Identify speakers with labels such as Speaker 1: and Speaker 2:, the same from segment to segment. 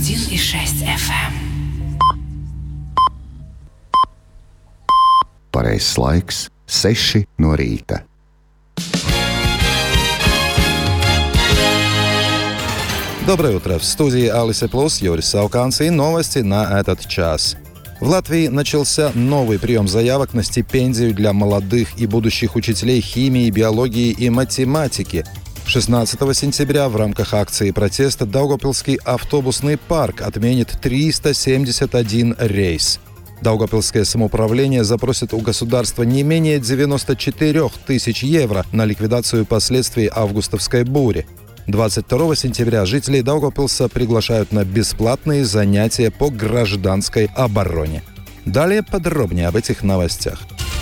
Speaker 1: 101,6 FM.
Speaker 2: Pareizais laiks - 6 no rīta.
Speaker 3: Доброе утро. В студии Алисе Плюс Юрий Сауканц и новости на этот час. В Латвии начался новый прием заявок на стипендию для молодых и будущих учителей химии, биологии и математики. 16 сентября в рамках акции протеста Даугавпилский автобусный парк отменит 371 рейс. Даугавпилское самоуправление запросит у государства не менее 94 тысяч евро на ликвидацию последствий августовской бури. 22 сентября жителей Даугавпилса приглашают на бесплатные занятия по гражданской обороне. Далее подробнее об этих новостях.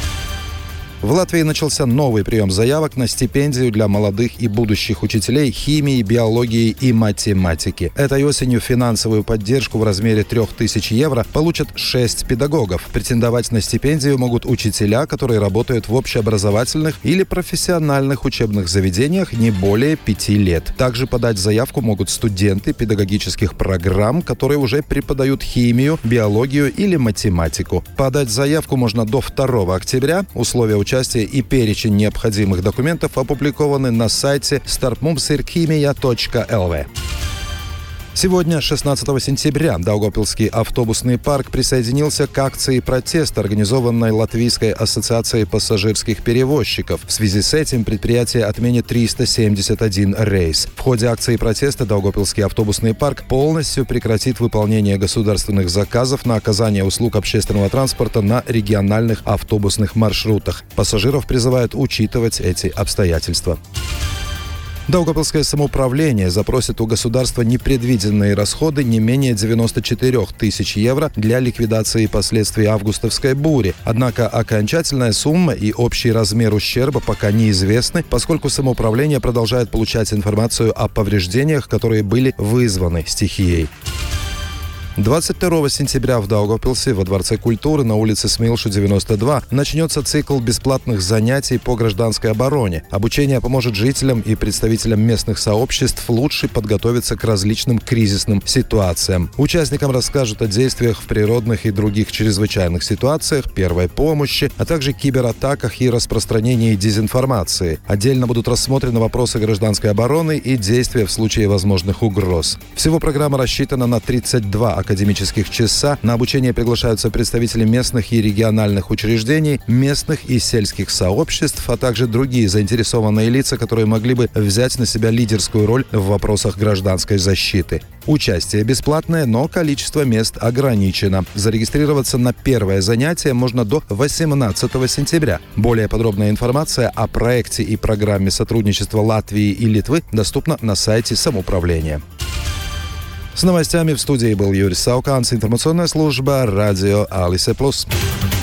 Speaker 3: В Латвии начался новый прием заявок на стипендию для молодых и будущих учителей химии, биологии и математики. Этой осенью финансовую поддержку в размере 3000 евро получат 6 педагогов. Претендовать на стипендию могут учителя, которые работают в общеобразовательных или профессиональных учебных заведениях не более 5 лет. Также подать заявку могут студенты педагогических программ, которые уже преподают химию, биологию или математику. Подать заявку можно до 2 октября. Условия участия и перечень необходимых документов опубликованы на сайте starpmumsirkimija.lv. Сегодня, 16 сентября, Даугавпилский автобусный парк присоединился к акции протеста, организованной Латвийской ассоциацией пассажирских перевозчиков. В связи с этим предприятие отменит 371 рейс. В ходе акции протеста Даугавпилский автобусный парк полностью прекратит выполнение государственных заказов на оказание услуг общественного транспорта на региональных автобусных маршрутах. Пассажиров призывают учитывать эти обстоятельства. Даугавпилское самоуправление запросит у государства непредвиденные расходы не менее 94 тысяч евро для ликвидации последствий августовской бури. Однако окончательная сумма и общий размер ущерба пока неизвестны, поскольку самоуправление продолжает получать информацию о повреждениях, которые были вызваны стихией. 22 сентября в Даугавпилсе во Дворце культуры на улице Смилшу, 92 начнется цикл бесплатных занятий по гражданской обороне. Обучение поможет жителям и представителям местных сообществ лучше подготовиться к различным кризисным ситуациям. Участникам расскажут о действиях в природных и других чрезвычайных ситуациях, первой помощи, а также кибератаках и распространении дезинформации. Отдельно будут рассмотрены вопросы гражданской обороны и действия в случае возможных угроз. Всего программа рассчитана на 32 академических часа. На обучение приглашаются представители местных и региональных учреждений, местных и сельских сообществ, а также другие заинтересованные лица, которые могли бы взять на себя лидерскую роль в вопросах гражданской защиты. Участие бесплатное, но количество мест ограничено. Зарегистрироваться на первое занятие можно до 18 сентября. Более подробная информация о проекте и программе сотрудничества Латвии и Литвы доступна на сайте самоуправления. С новостями в студии был Юрий Сауканц, информационная служба радио Алисе Плюс.